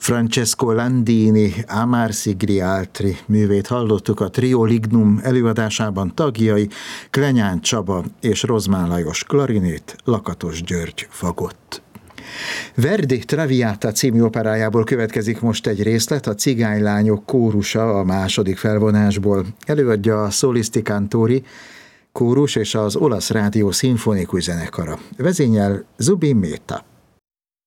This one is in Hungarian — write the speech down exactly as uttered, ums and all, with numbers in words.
Francesco Landini, Amarsi gli altri művét hallottuk, a Trio Lignum előadásában tagjai Klenyán Csaba és Rozmán Lajos klarinét, Lakatos György fagott. Verdi Traviata című operájából következik most egy részlet, a Cigánylányok kórusa a második felvonásból. Előadja a Solisti Cantori kórus és az Olasz Rádió Szimfonikus Zenekara. Vezényel Zubin Mehta.